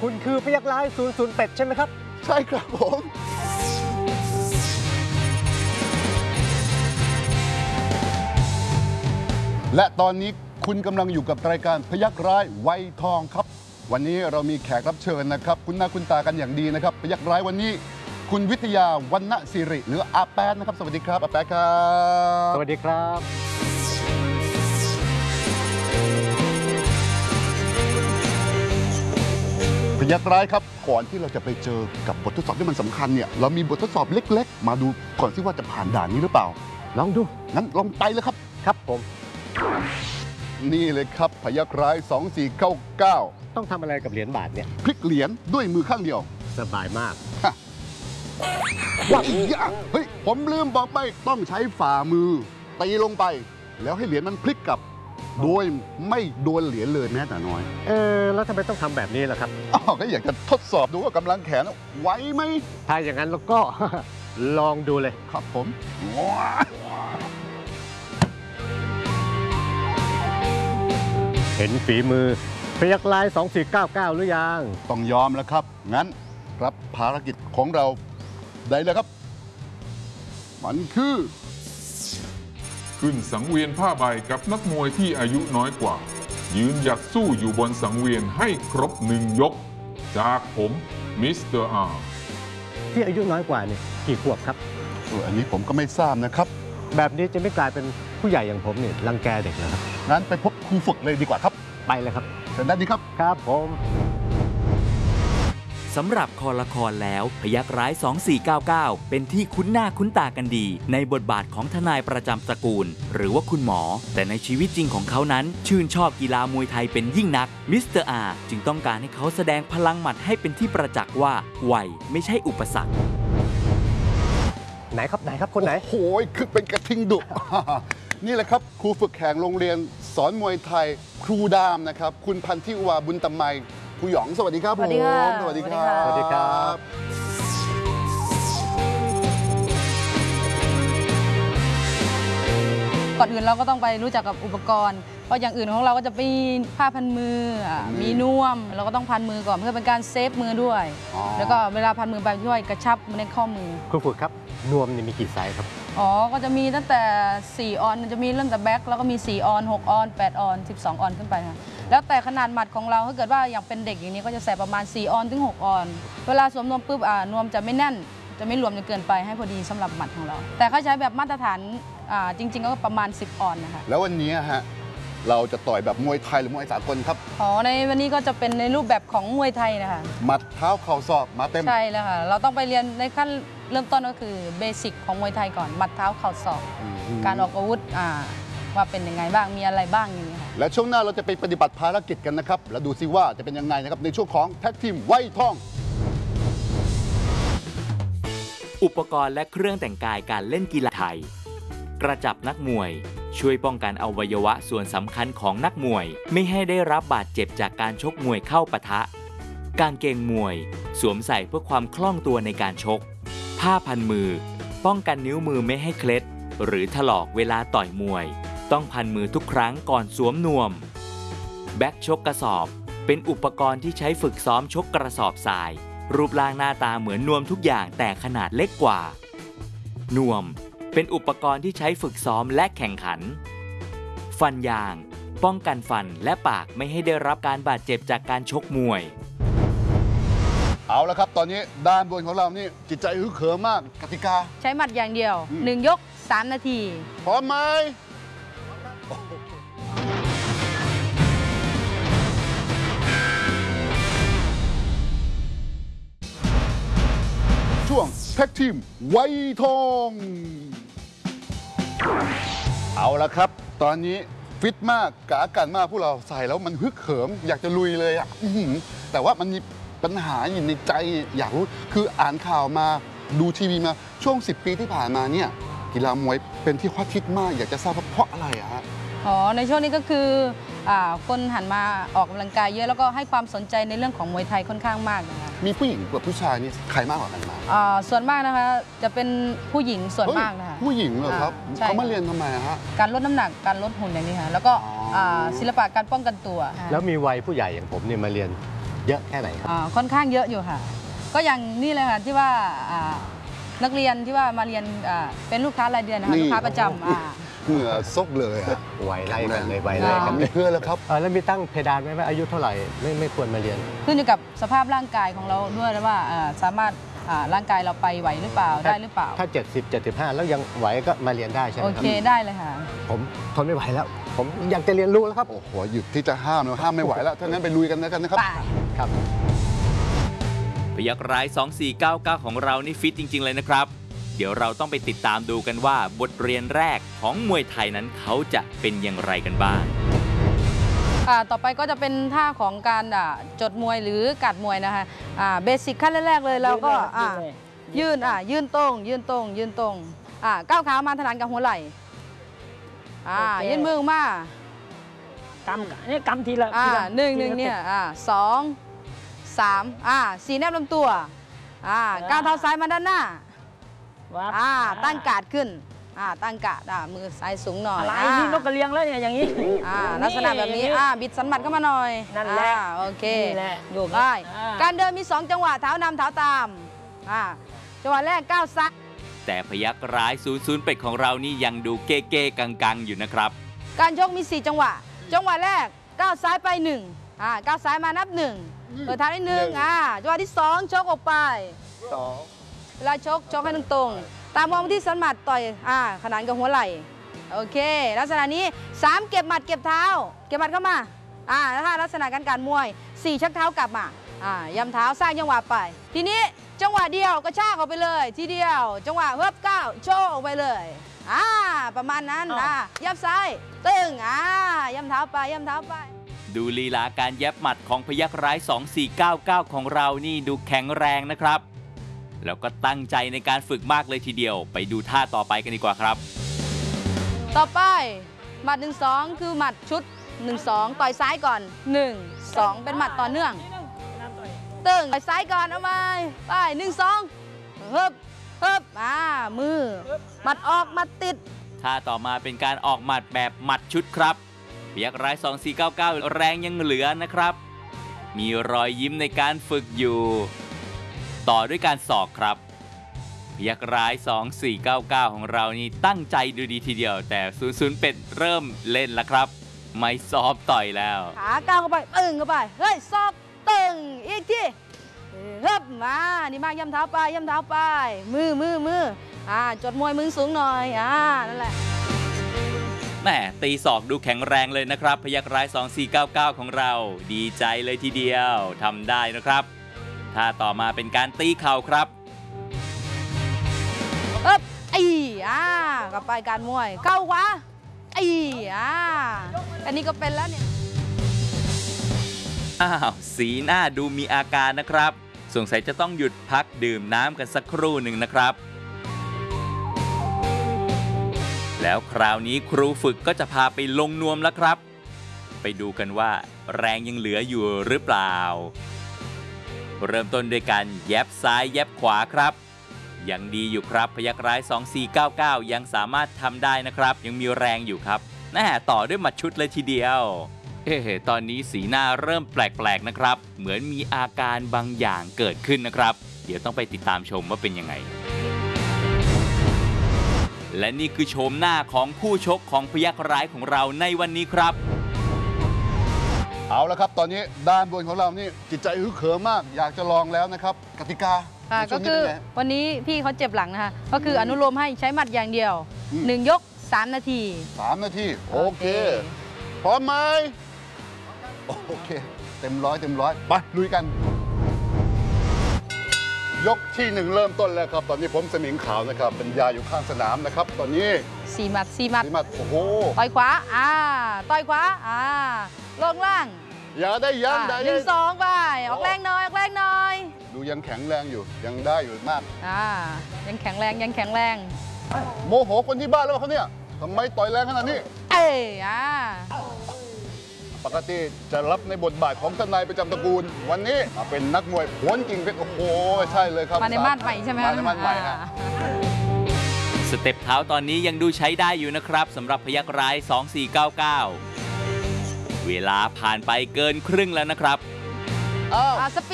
คุณคือพยัคฆ์ร้าย008ใช่ไหมครับใช่ครับผม และตอนนี้คุณกำลังอยู่กับรายการพยัคฆ์ร้ายวัยทองครับวันนี้เรามีแขกรับเชิญนะครับคุณหน้าคุณตากันอย่างดีนะครับพยัคฆ์ร้ายวันนี้คุณวิทยาวรรณศิริหรืออาแป๊ดนะครับสวัสดีครับอาแป๊ดครับสวัสดีครับพยัคฆ์ร้ายครับก่อนที่เราจะไปเจอกับบททดสอบที่มันสำคัญเนี่ยเรามีบททดสอบเล็กๆมาดูก่อนซิว่าจะผ่านด่านนี้หรือเปล่าลองดูงั้นลองไปเลยครับครับผมนี่เลยครับพยัคฆ์ร้าย2499 ต้องทำอะไรกับเหรียญบาทเนี่ยพลิกเหรียญด้วยมือข้างเดียวสบายมากว้าวเฮ้ยผมลืมบอกไปต้องใช้ฝ่ามือตีลงไปแล้วให้เหรียญมันพลิกกลับโดยไม่โดนเหรียญเลยแม้แต่น้อยแล้วทำไมต้องทำแบบนี้ล่ะครับก็อยากจะทดสอบดูว่ากำลังแขนไหวไหมถ้าอย่างนั้นเราก็ ลองดูเลยครับผมเห็นฝีมือพยัคฆ์ร้าย2499หรือยังต้องยอมแล้วครับงั้นรับภารกิจของเราได้เลยครับมันคือขึ้นสังเวียนผ้าใบกับนักมวยที่อายุน้อยกว่ายืนหยัดสู้อยู่บนสังเวียนให้ครบ1 ยกจากผมมิสเตอร์อาร์ที่อายุน้อยกว่านี่กี่ขวบครับอันนี้ผมก็ไม่ทราบนะครับแบบนี้จะไม่กลายเป็นผู้ใหญ่อย่างผมนี่รังแกเด็กเหรอครับงั้นไปพบครูฝึกเลยดีกว่าครับไปเลยครับเชิญด้านนี้ครับครับผมสำหรับคอละครแล้วพยัคฆ์ร้าย2499เป็นที่คุ้นหน้าคุ้นตากันดีในบทบาทของทนายประจำตระกูลหรือว่าคุณหมอแต่ในชีวิตจริงของเขานั้นชื่นชอบกีฬามวยไทยเป็นยิ่งนักมิสเตอร์อาร์จึงต้องการให้เขาแสดงพลังหมัดให้เป็นที่ประจักษ์ว่าวัยไม่ใช่อุปสรรคไหนครับคนไหนโอ้ยคือเป็นกระทิงดุ นี่แหละครับครูฝึกแข่งโรงเรียนสอนมวยไทยครูดามนะครับคุณพันธิวาบุญตะไมครูหยองสวัสดีครับผมสวัสดีครับสวัสดีครับก่อนอื่นเราก็ต้องไปรู้จักกับอุปกรณ์เพราะอย่างอื่นของเราก็จะมีผ้าพันมือมีน่วมเราก็ต้องพันมือก่อนเพื่อเป็นการเซฟมือด้วยแล้วก็เวลาพันมือไปช่วยกระชับในข้อมือครูฝึกครับนวมนี่มีกี่ไซส์ครับก็จะมีตั้งแต่4 ออนจะมีเริ่มแต่แบ็คแล้วก็มี4 ออน6 ออน8 ออน12 ออนขึ้นไปค่ะแล้วแต่ขนาดหมัดของเราถ้าเกิดว่าอย่างเป็นเด็กอย่างนี้ก็จะใส่ประมาณ4 ออนถึง6 ออนเวลาสวมนวมปุ๊บนวมจะไม่แน่นจะไม่รวมจนเกินไปให้พอดีสำหรับหมัดของเราแต่เขาใช้แบบมาตรฐานจริงๆก็ประมาณ10 ออนนะคะแล้ววันนี้ฮะเราจะต่อยแบบมวยไทยหรือมวยสากลครับในวันนี้ก็จะเป็นในรูปแบบของมวยไทยนะคะหมัดเท้าเข่าศอกมาเต็มใช่แล้วค่ะเราต้องไปเรียนในขั้นเริ่มต้นก็คือเบสิกของมวยไทยก่อนหมัดเท้าเข่าศอกการออกอาวุธว่าเป็นยังไงบ้างมีอะไรบ้างอย่างนี้ค่ะและช่วงหน้าเราจะไปปฏิบัติภารกิจกันนะครับแล้วดูซิว่าจะเป็นยังไงนะครับในช่วงของแท็กทีมไว้ทองอุปกรณ์และเครื่องแต่งกายการเล่นกีฬาไทยกระจับนักมวยช่วยป้องกันอวัยวะส่วนสำคัญของนักมวยไม่ให้ได้รับบาดเจ็บจากการชกมวยเข้าปะทะกางเกงมวยสวมใส่เพื่อความคล่องตัวในการชกผ้าพันมือป้องกันนิ้วมือไม่ให้เคล็ดหรือถลอกเวลาต่อยมวยต้องพันมือทุกครั้งก่อนสวมนวมแบ็คชกกระสอบเป็นอุปกรณ์ที่ใช้ฝึกซ้อมชกกระสอบทรายรูปร่างหน้าตาเหมือนนวมทุกอย่างแต่ขนาดเล็กกว่านวมเป็นอุปกรณ์ที่ใช้ฝึกซ้อมและแข่งขันฟันยางป้องกันฟันและปากไม่ให้ได้รับการบาดเจ็บจากการชกมวยเอาละครับตอนนี้ด้านบนของเรานี่จิตใจฮึกเหิมมากกติกาใช้หมัดอย่างเดียว1 ยก3 นาทีพร้อมไหมช่วงแท็กทีมไวทองเอาละครับตอนนี้ฟิตมากกะกันมากพวกเราใส่แล้วมันฮึกเหิมอยากจะลุยเลยอ่ะแต่ว่ามันมีปัญหาอยู่ในใจอยากรู้คืออ่านข่าวมาดูทีวีมาช่วง10 ปีที่ผ่านมาเนี่ยกีฬามวยเป็นที่ฮอตฮิตมากอยากจะทราบว่าเพราะอะไรอะฮะในช่วงนี้ก็คือคนหันมาออกกำลังกายเยอะแล้วก็ให้ความสนใจในเรื่องของมวยไทยค่อนข้างมากนะคะมีผู้หญิงกับผู้ชายนี่ใครมากกว่ากันมาส่วนมากนะคะจะเป็นผู้หญิงส่วนมากนะคะผู้หญิงเหรอครับเขามาเรียนทำไมฮะการลดน้ำหนักการลดหุ่นอย่างนี้ค่ะแล้วก็ศิลปะการป้องกันตัวแล้วมีวัยผู้ใหญ่อย่างผมเนี่ยมาเรียนเยอะแค่ไหนครับค่อนข้างเยอะอยู่ค่ะ ก็อย่างนี่เลยค่ะที่ว่านักเรียนที่ว่ามาเรียนเป็นลูกค้ารายเดือนนะคะลูกค้าประจำเหงื่อซกเลยอะไวไล่กันเลยไวไล่กันมีเพื่อนแล้วครับแล้วมีตั้งเพดานไหมว่าอายุเท่าไหร่ไม่ควรมาเรียนขึ้นอยู่กับสภาพร่างกายของเราด้วยแล้วว่าสามารถร่างกายเราไปไหวหรือเปล่าได้หรือเปล่าถ้า 70 75 แล้วยังไหวก็มาเรียนได้ใช่ไหมโอครัเคได้เลยค่ะผมทนไม่ไหวแล้ว ผมอยากจะเรียนรู้แล้วครับโอ้โหหยุดที่จะห้ามนะห้ามไม่ไหวแล้วถ้างั้นไปลุยกันแล้วกันนะครับครับพยัคฆ์ร้าย 2499 ของเรานี่ฟิตจริง ๆ เลยนะครับ เดี๋ยวเราต้องไปติดตามดูกันว่าบทเรียนแรกของมวยไทยนั้นเขาจะเป็นอย่างไรกันบ้างต่อไปก็จะเป็นท่าของการจดมวยหรือกัดมวยนะคะเบสิกขั้นแรกๆเลยเราก็ยืนตรงก้าวขามาถนัดกับหัวไหล่ยื่นมือมากำนี่กำทีละหนึ่งเนี่ยสองสามสี่แนบลำตัวก้าวเท้าซ้ายมาด้านหน้าตั้งการ์ดขึ้นตั้งการ์ดมือซ้ายสูงหน่อยอะไรนี่นกกระเรียงแล้วเนี่ยอย่างนี้ลักษณะแบบนี้บิดสันหมัดเข้ามาหน่อยนั่นแหละโอเคนี่แหละโยกได้อ่าการเดินมี2จังหวะเท้านำเท้าตามจังหวะแรกก้าวซ้ายแต่พยัคฆ์ร้าย 00 เป็ดของเรานี่ยังดูเก้ๆกังๆอยู่นะครับการยกมี4จังหวะจังหวะแรกก้าวซ้ายไป1ก้าวซ้ายมานับ1เปิดเท้าได้1จังหวะที่2ชกออกไปเวลาชกให้ตรงๆตามมองไปที่สันหมัดต่อยขนานกับหัวไหล่โอเคลักษณะนี้3เก็บหมัดเก็บเท้าเก็บหมัดเข้ามาถ้าลักษณะการมวย4ชักเท้ากลับมายำเท้าสร้างจังหวะไปทีนี้จังหวะเดียวกระชากออกไปเลยทีเดียวจังหวะเฮิบก้าวโชว์ออกไปเลยประมาณนั้นยับซ้ายตึงย่ำเท้าไปย่ำเท้าไปดูลีลาการแยบหมัดของพยัคฆ์ร้าย 2499 ของเรานี่ดูแข็งแรงนะครับ แล้วก็ตั้งใจในการฝึกมากเลยทีเดียวไปดูท่าต่อไปกันดีกว่าครับต่อไปหมัด 1-2 คือหมัดชุด 1-2 ต่อยซ้ายก่อน 1-2 เป็นหมัดต่อเนื่องตึงต่อยซ้ายก่อนเอาไหมไป1-2เฮิบมือหมัดออกหมัดติดท่าต่อมาเป็นการออกหมัดแบบหมัดชุดครับพยัคฆ์ร้าย 2499 แรงยังเหลือนะครับ มีรอยยิ้มในการฝึกอยู่ ต่อด้วยการศอกครับพยัคฆ์ร้าย 2499 ของเรานี่ตั้งใจดูดีทีเดียวแต่00เป็ดเริ่มเล่นแล้วครับไม่ซอฟต่อยแล้วขาก้าวเข้าไปตึงเข้าไปเฮ้ยซอกตึงอีกทีเฮิบมานี่มากย่ำเท้าไปย่ำเท้าไปมือจดมวยมือสูงหน่อยนั่นแหละแหมตีศอกดูแข็งแรงเลยนะครับพยัคฆ์ร้าย 2499 ของเราดีใจเลยทีเดียวทำได้นะครับท่าต่อมาเป็นการตีเข่าครับกลับไปการมวยเข้าขวาอันนี้ก็เป็นแล้วเนี่ยสีหน้าดูมีอาการนะครับสงสัยจะต้องหยุดพักดื่มน้ำกันสักครู่หนึ่งนะครับแล้วคราวนี้ครูฝึกก็จะพาไปลงนวมแล้วครับไปดูกันว่าแรงยังเหลืออยู่หรือเปล่าเริ่มต้นด้วยการแยบซ้ายแยบขวาครับยังดีอยู่ครับพยัคฆ์ร้าย 2499 ยังสามารถทำได้นะครับยังมีแรงอยู่ครับต่อด้วยหมัดชุดเลยทีเดียวตอนนี้สีหน้าเริ่มแปลกๆนะครับเหมือนมีอาการบางอย่างเกิดขึ้นนะครับเดี๋ยวต้องไปติดตามชมว่าเป็นยังไงและนี่คือโฉมหน้าของคู่ชกของพยัคฆ์ร้ายของเราในวันนี้ครับเอาละครับตอนนี้ด้านบนของเรานี่จิตใจฮึกเหิมมากอยากจะลองแล้วนะครับกติกาก็คือวันนี้พี่เขาเจ็บหลังนะคะก็คืออนุโลมให้ใช้หมัดอย่างเดียว1 ยก 3 นาที 3 นาทีโอเคพร้อมไหมโอเคเต็มร้อยไปลุยกัน ยกที่ 1เริ่มต้นแล้วครับตอนนี้ผมสมิงขาวนะครับเป็นยาอยู่ข้างสนามนะครับตอนนี้ 4 หมัดโอ้โหต่อยขวาต่อยขวาลงล่างอย่าได้ยั้งได้ 1-2ไปออกแรงหน่อยดูยังแข็งแรงอยู่ยังได้อยู่มากยังแข็งแรงโมโหคนที่บ้านแล้วเขาเนี่ยทำไมต่อยแรงขนาดนี้ปกติจะรับในบทบาทของทนายประจำตระกูลวันนี้มาเป็นนักมวยผวนกิ่งเพชรโอ้โหใช่เลยครับมาในมาดใหม่ใช่ไหมมาในมาดใหม่ฮะสเต็ปเท้าตอนนี้ยังดูใช้ได้อยู่นะครับสำหรับพยัคฆ์ร้าย 2499 เวลาผ่านไปเกินครึ่งแล้วนะครับอ้าวสปี